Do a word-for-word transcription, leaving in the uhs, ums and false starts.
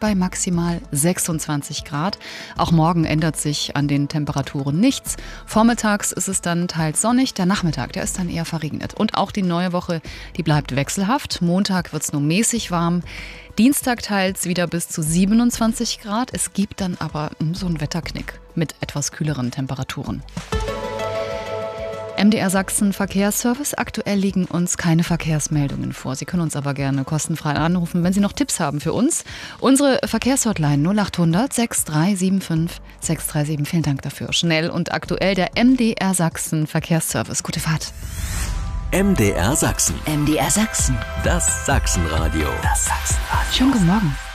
bei maximal sechsundzwanzig Grad. Auch morgen ändert sich an den Temperaturen nichts. Vormittags ist es dann teils sonnig, der Nachmittag, der ist dann eher verregnet. Und auch die neue Woche, die bleibt wechselhaft. Montag wird es nur mäßig warm. Dienstag teils wieder bis zu siebenundzwanzig Grad. Es gibt dann aber so einen Wetterknick mit etwas kühleren Temperaturen. M D R Sachsen Verkehrsservice. Aktuell liegen uns keine Verkehrsmeldungen vor. Sie können uns aber gerne kostenfrei anrufen, wenn Sie noch Tipps haben für uns. Unsere Verkehrshotline null acht hundert sechs drei sieben fünf sechs drei sieben. Vielen Dank dafür. Schnell und aktuell der M D R Sachsen Verkehrsservice. Gute Fahrt. M D R Sachsen. M D R Sachsen. Das Sachsenradio. Das Sachsenradio. Schönen guten Morgen.